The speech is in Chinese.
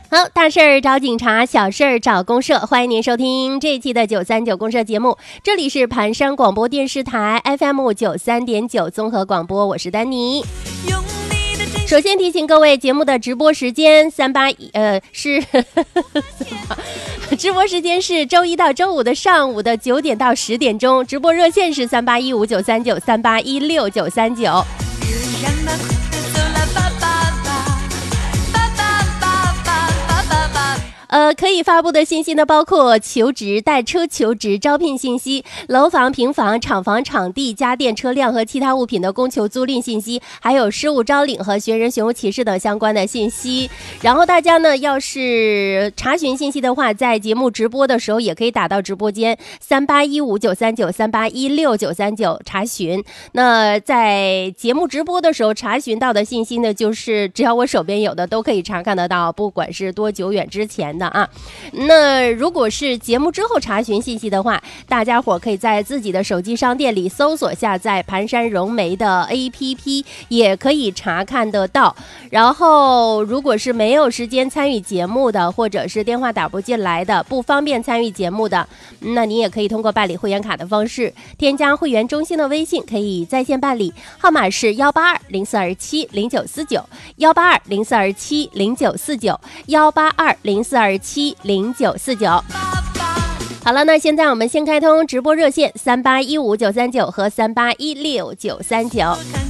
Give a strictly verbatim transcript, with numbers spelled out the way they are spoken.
好，大事儿找警察，小事儿找公社，欢迎您收听这一期的九三九公社节目，这里是盘山广播电视台 F M 九三点九综合广播，我是丹妮。首先提醒各位，节目的直播时间三八呃是直播时间是周一到周五的上午的九点到十点钟，直播热线是三八一五九三九三八一六九三九。呃，可以发布的信息呢，包括求职、代车求职、招聘信息、楼房、平房、厂房、场地、家电、车辆和其他物品的供求租赁信息，还有失物招领和寻人寻物启事等相关的信息。然后大家呢，要是查询信息的话，在节目直播的时候也可以打到直播间三八一五九三九三八一六九三九查询。那在节目直播的时候查询到的信息呢，就是只要我手边有的都可以查看得到，不管是多久远之前的啊。那如果是节目之后查询信息的话，大家伙可以在自己的手机商店里搜索下载盘山融媒的 A P P， 也可以查看得到。然后如果是没有时间参与节目的，或者是电话打不进来的，不方便参与节目的，那你也可以通过办理会员卡的方式添加会员中心的微信，可以在线办理，号码是幺八二零四二七零九四九幺八二零四二七零九四九幺八二零四二七零九四九。好了，那现在我们先开通直播热线三八一五九三九和三八一六九三九。